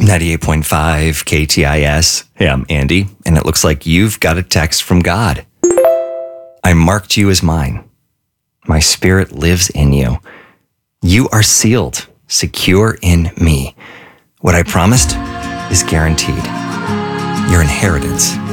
98.5 KTIS. Hey, I'm Andy, and it looks like you've got a text from God. I marked you as mine. My spirit lives in you. You are sealed, secure in me. What I promised is guaranteed. Your inheritance